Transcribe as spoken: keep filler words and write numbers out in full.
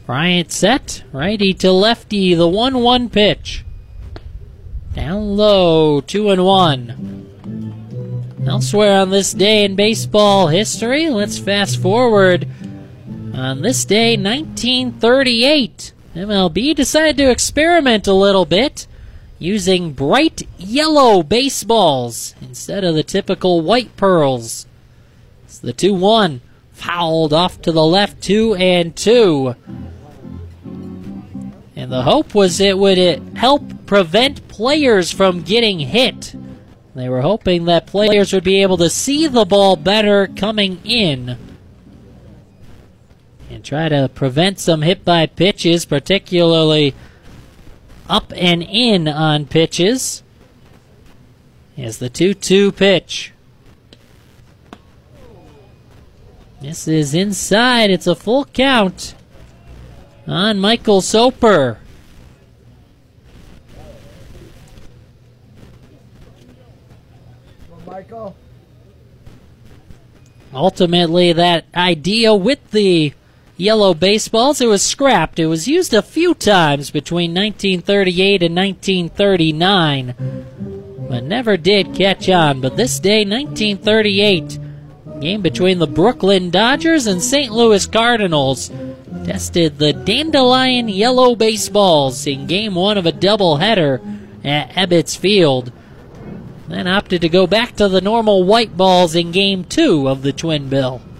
Bryant set, righty to lefty, the one one pitch. Down low, two and one. Elsewhere on this day in baseball history, let's fast forward. On this day, nineteen thirty-eight, M L B decided to experiment a little bit, using bright yellow baseballs instead of the typical white pearls. It's the two one, fouled off to the left, two and two. And the hope was it would help prevent players from getting hit. They were hoping that players would be able to see the ball better coming in and try to prevent some hit by pitches, particularly up and in on pitches. Here's the two two pitch. This is inside. It's a full count on Michael Soper. Michael. Ultimately, that idea with the yellow baseballs, it was scrapped. It was used a few times between nineteen thirty-eight and nineteen thirty-nine, but never did catch on. But this day, nineteen thirty-eight, game between the Brooklyn Dodgers and Saint Louis Cardinals, tested the dandelion yellow baseballs in game one of a doubleheader at Ebbets Field. Then opted to go back to the normal white balls in game two of the Twin Bill.